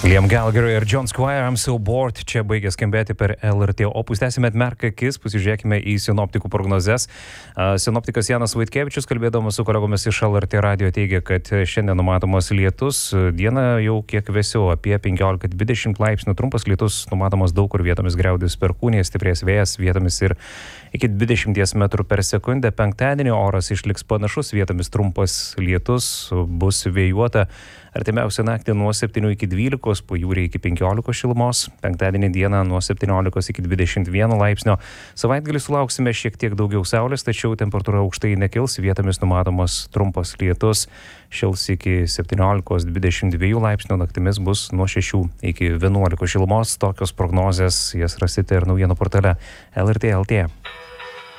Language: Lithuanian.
Liam Gallagher ir John Squire, I'm So Bored, čia baigė skambėti per LRT Opus. Tęsime atmerkę akis, pasižiūrėkime į sinoptikų prognozes. Sinoptikas Janas Vaitkevičius, kalbėdamas su kolegomis iš LRT radio, teigia, kad šiandien numatomas lietus, dieną jau kiek vėsiau, apie 15-20 laipsnių, trumpas lietus numatomas daug kur, vietomis griaudės perkūnija, stiprės vėjas, vietomis ir iki 20 metrų per sekundę. Penktadienį oras išliks panašus, vietomis trumpas lietus, bus vėjuota. Artimiausią naktį nuo 7 iki 12, pajūrį iki 15 šilumos, penktadienį dieną nuo 17 iki 21 laipsnio. Savaitgalį sulauksime šiek tiek daugiau saulės, tačiau temperatūra aukštai nekils, vietomis numatomas trumpas lietus, šils iki 17-22 laipsnių, naktimis bus nuo 6 iki 11 šilumos. Tokios prognozės jas rasite ir naujienų portale LRT LT.